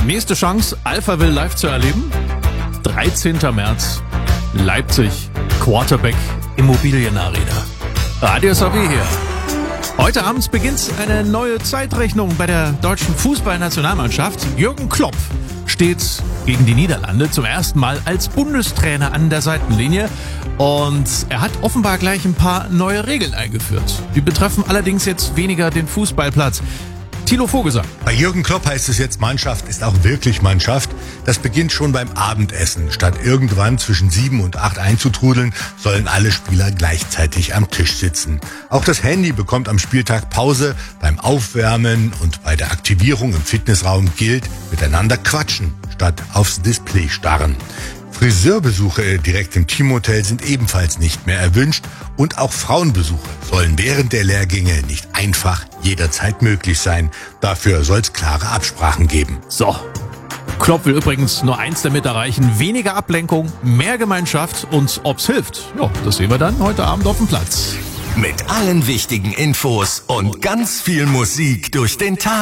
Nächste Chance, Alphaville live zu erleben. 13. März, Leipzig, Quarterback, Immobilienarena. Radio SAW hier. Heute abends beginnt eine neue Zeitrechnung bei der deutschen Fußballnationalmannschaft. Jürgen Klopp steht gegen die Niederlande zum ersten Mal als Bundestrainer an der Seitenlinie. Und er hat offenbar gleich ein paar neue Regeln eingeführt. Die betreffen allerdings jetzt weniger den Fußballplatz. Thilo Vogelsang. Bei Jürgen Klopp heißt es jetzt, Mannschaft ist auch wirklich Mannschaft. Das beginnt schon beim Abendessen. Statt irgendwann zwischen 7 und 8 einzutrudeln, sollen alle Spieler gleichzeitig am Tisch sitzen. Auch das Handy bekommt am Spieltag Pause. Beim Aufwärmen und bei der Aktivierung im Fitnessraum gilt, miteinander quatschen, statt aufs Display starren. Friseurbesuche direkt im Teamhotel sind ebenfalls nicht mehr erwünscht und auch Frauenbesuche sollen während der Lehrgänge nicht einfach jederzeit möglich sein. Dafür soll es klare Absprachen geben. So, Klopp will übrigens nur eins damit erreichen: weniger Ablenkung, mehr Gemeinschaft. Und ob's hilft, ja, das sehen wir dann heute Abend auf dem Platz. Mit allen wichtigen Infos und ganz viel Musik durch den Tag.